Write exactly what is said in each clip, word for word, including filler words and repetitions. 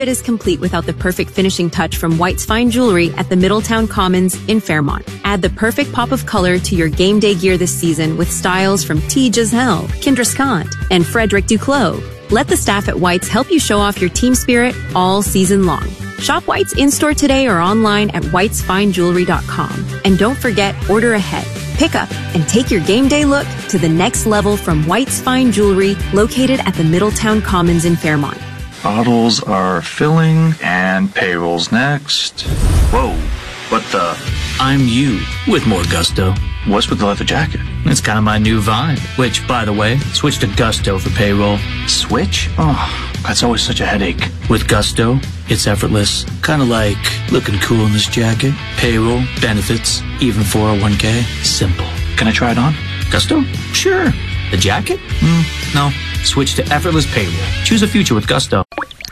It is complete without the perfect finishing touch from White's Fine Jewelry at the Middletown Commons in Fairmont. Add the perfect pop of color to your game day gear this season with styles from T. Giselle, Kendra Scott, and Frederic Duclos. Let the staff at White's help you show off your team spirit all season long. Shop White's in-store today or online at whites fine jewelry dot com. And don't forget, order ahead. Pick up and take your game day look to the next level from White's Fine Jewelry, located at the Middletown Commons in Fairmont. Bottles are filling, and payroll's next. Whoa, what the? I'm you, with more gusto. What's with the leather jacket? It's kind of my new vibe, which, by the way, switch to Gusto for payroll. Switch? Oh, that's always such a headache. With Gusto, it's effortless. Kind of like looking cool in this jacket. Payroll, benefits, even four oh one k. Simple. Can I try it on? Gusto? Sure. The jacket? Mm, no. Switch to effortless payroll. Choose a future with Gusto.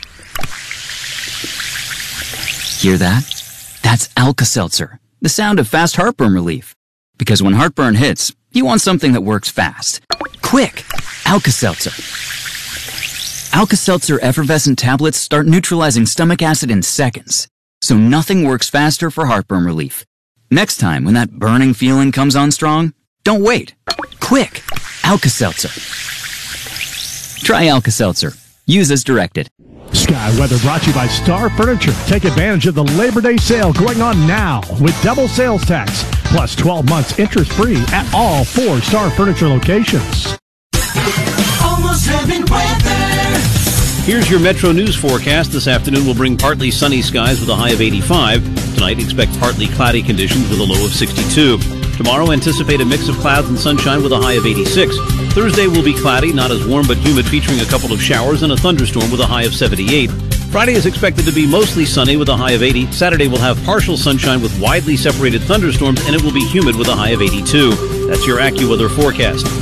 Hear that? That's Alka-Seltzer, the sound of fast heartburn relief. Because when heartburn hits, you want something that works fast. Quick! Alka-Seltzer. Alka-Seltzer effervescent tablets start neutralizing stomach acid in seconds. So nothing works faster for heartburn relief. Next time when that burning feeling comes on strong, don't wait. Quick! Alka-Seltzer. Try Alka-Seltzer. Use as directed. Sky Weather brought to you by Star Furniture. Take advantage of the Labor Day sale going on now with double sales tax plus twelve months interest free at all four Star Furniture locations. Almost heaven weather. Here's your Metro News forecast. This afternoon will bring partly sunny skies with a high of eighty-five. Tonight, expect partly cloudy conditions with a low of sixty-two. Tomorrow, anticipate a mix of clouds and sunshine with a high of eighty-six. Thursday will be cloudy, not as warm but humid, featuring a couple of showers and a thunderstorm with a high of seventy-eight. Friday is expected to be mostly sunny with a high of eighty. Saturday will have partial sunshine with widely separated thunderstorms, and it will be humid with a high of eighty-two. That's your AccuWeather forecast.